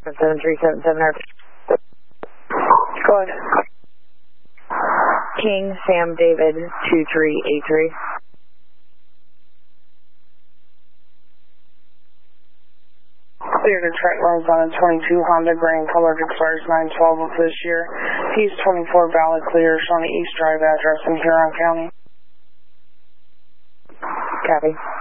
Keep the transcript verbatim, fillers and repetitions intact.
seven three seven seven. Go ahead. King Sam David two three eight three. Clear to track loans on a twenty-two Honda Grand Colored, expires nine twelve of this year. He's twenty-four valid clear, Shawnee East Drive address in Huron County. Copy.